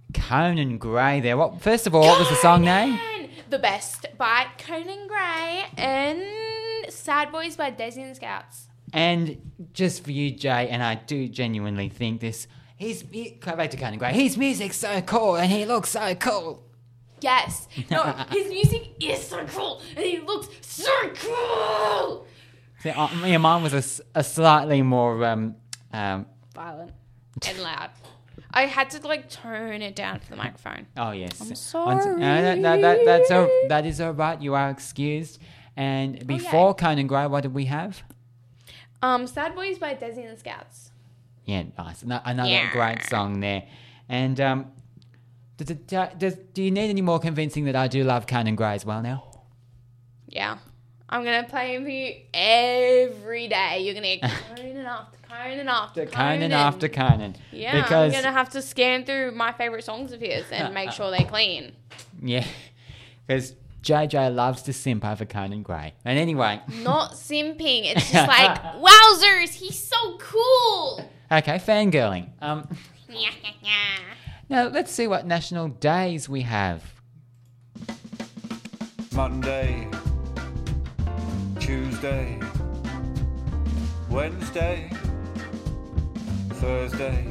Conan Gray there. First of all, what was the song name? The Best by Conan Gray and Sad Boys by Desi and the Scouts. And just for you, Jay, and I do genuinely think this, go back to Conan Gray, his music's so cool and he looks so cool. Yes. No, his music is so cool and he looks so cool. See, mine was a slightly more... violent and loud. I had to tone it down for the microphone. Oh, yes. I'm sorry. That is all right. You are excused. And before Conan Gray, what did we have? Sad Boys by Desi and the Scouts. Yeah, nice. Another great song there. And do you need any more convincing that I do love Conan Gray as well now? Yeah. I'm going to play him for you every day. You're going to get Conan after Conan after Conan. Yeah, because I'm going to have to scan through my favourite songs of his and make sure they're clean. Yeah, because JJ loves to simp over Conan Gray. And anyway... Not simping. It's just like, wowzers, he's so cool. Okay, fangirling. Now, let's see what national days we have. Monday, Tuesday, Wednesday, Thursday,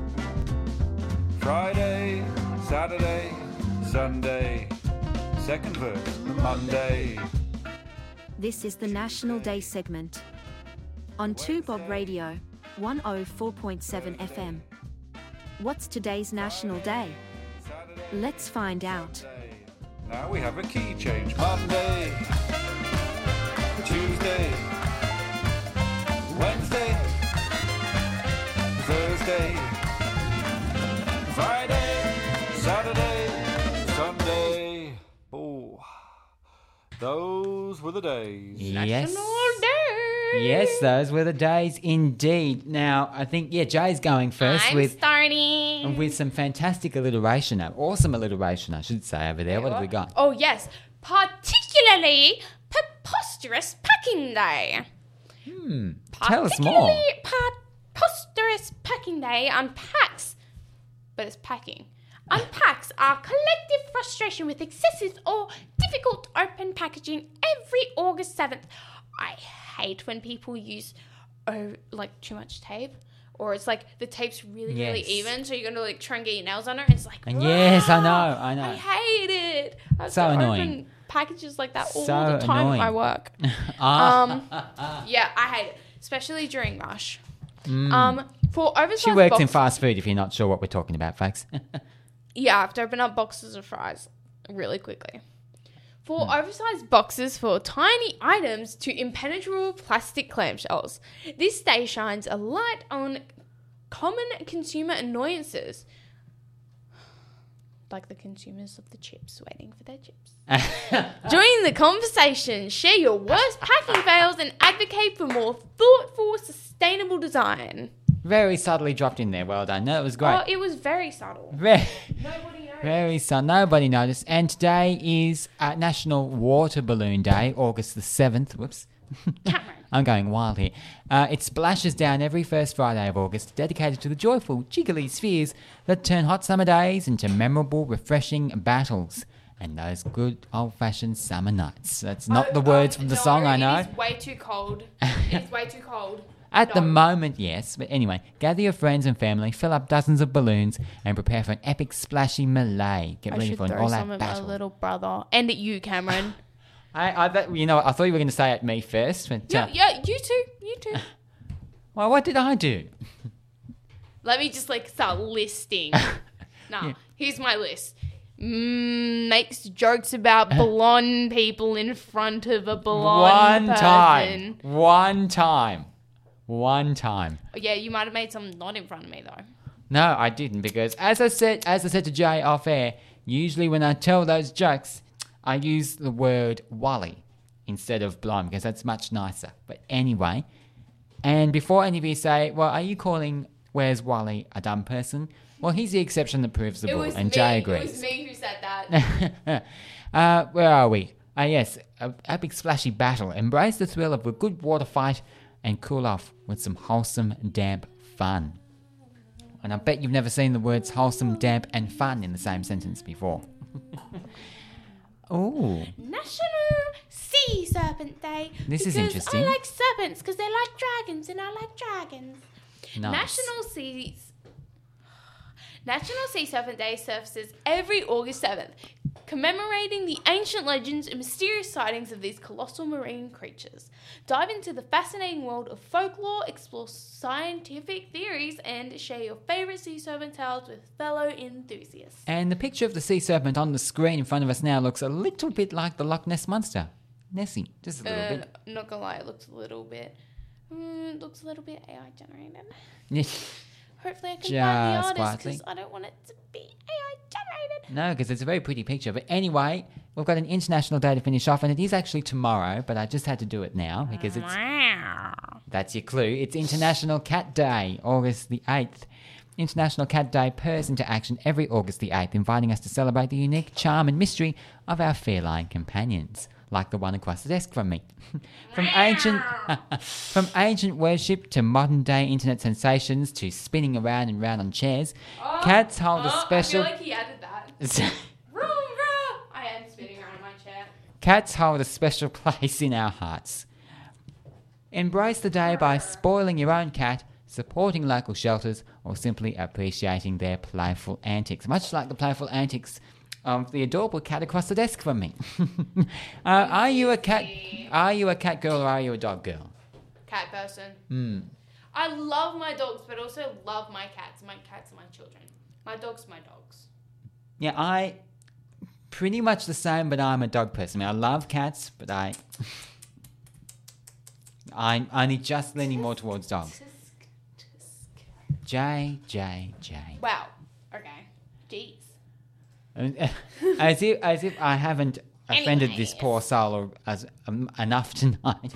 Friday, Saturday, Sunday, second verse, Monday. This is the National Day segment on 2Bob Radio, 104.7 FM. What's today's National Day? Let's find out. Now we have a key change. Monday, Tuesday, Wednesday, Thursday, Friday, Saturday, Sunday. Oh, those were the days. Yes. National Day. Yes, those were the days indeed. Now, I think, Jay's going first I'm starting. with some fantastic alliteration. Awesome alliteration, I should say, over there. What have we got? Oh, yes. Particularly preposterous packing day. Tell us more. Preposterous packing day unpacks, but it's packing. Unpacks our collective frustration with excessive or difficult open packaging every August 7th. I hate when people use too much tape, or it's like the tape's really even, so you're gonna try and get your nails on it, and it's like, and yes, I know. I hate it. I have so to annoying. Open packages like that all So the time annoying. at my work. Yeah, I hate it, especially during rush. For oversized She works in fast food, if you're not sure what we're talking about, folks. Yeah, I have to open up boxes of fries really quickly. For oversized boxes for tiny items to impenetrable plastic clamshells, this day shines a light on common consumer annoyances, like the consumers of the chips waiting for their chips. Join the conversation, share your worst packing fails, and advocate for more thoughtful, sustainable design. Very subtly dropped in there. Well done. No, it was great. Oh, it was very subtle. Very, Nobody noticed. very subtle. Nobody noticed. And today is National Water Balloon Day, August the 7th. Whoops. Cameron. I'm going wild here. It splashes down every first Friday of August, dedicated to the joyful, jiggly spheres that turn hot summer days into memorable, refreshing battles. And those good old-fashioned summer nights. That's not the words from the song, I know. It's way too cold. It's way too cold. At the moment, yes. But anyway, gather your friends and family, fill up dozens of balloons, and prepare for an epic splashy melee. Get ready for an all-out battle. My little brother. And at you, Cameron. I thought you were going to say at me first. But, yeah, you too. Well, what did I do? Let me just start listing. Here's my list. Makes jokes about blonde people in front of a blonde person. One time. Yeah, you might have made some not in front of me though. No, I didn't, because as I said to Jay off air, usually when I tell those jokes, I use the word Wally instead of blonde, because that's much nicer. But anyway, and before any of you say, well, are you calling Where's Wally a dumb person? Well, he's the exception that proves the rule, and Jay agrees. It was me who said that. Where are we? Yes, a epic splashy battle. Embrace the thrill of a good water fight and cool off with some wholesome, damp fun. And I bet you've never seen the words wholesome, damp, and fun in the same sentence before. Oh, National Sea Serpent Day. This is because interesting. I like serpents because they like dragons and I like dragons. nice. National Sea Serpent Day surfaces every August 7th, commemorating the ancient legends and mysterious sightings of these colossal marine creatures. Dive into the fascinating world of folklore, explore scientific theories, and share your favourite sea serpent tales with fellow enthusiasts. And the picture of the sea serpent on the screen in front of us now looks a little bit like the Loch Ness Monster. Nessie, just a little bit. Not gonna lie, it looks a little bit. Looks a little bit AI generated. Hopefully I can find the Just artist quietly. because I don't want it to be AI generated. No, because it's a very pretty picture. But anyway, we've got an international day to finish off, and it is actually tomorrow, but I just had to do it now because it's... That's your clue. It's International Cat Day, August the 8th. International Cat Day purrs into action every August the 8th, inviting us to celebrate the unique charm and mystery of our feline companions, like the one across the desk from me. From ancient worship to modern day internet sensations to spinning around and round on chairs, cats hold a special... I feel like he added that. Vroom, vroom. I am spinning around in my chair. Cats hold a special place in our hearts. Embrace the day by spoiling your own cat, supporting local shelters, or simply appreciating their playful antics, much like the playful antics of the adorable cat across the desk from me. Are you a cat girl or are you a dog girl? Cat person. I love my dogs, but also love my cats. My cats are my children. My dogs are my dogs. Yeah, I pretty much the same, but I'm a dog person. I love cats, but I'm only just leaning more towards dogs. J. Wow. Okay. Jeez. As if I haven't offended this poor soul enough tonight.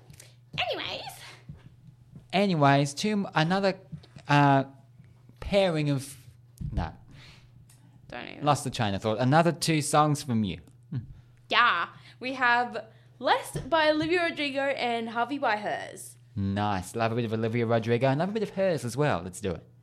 Anyways, to another pairing of... No, Don't even. lost the train of thought. Another two songs from you. Yeah. We have Less by Olivia Rodrigo and Harvey by Hers. Nice. Love a bit of Olivia Rodrigo and love a bit of hers as well. Let's do it.